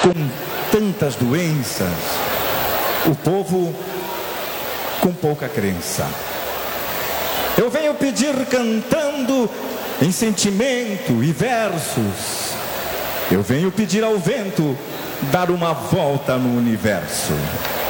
com tantas doenças, o povo com pouca crença. Eu venho pedir cantando em sentimento e versos. Eu venho pedir ao vento dar uma volta no universo.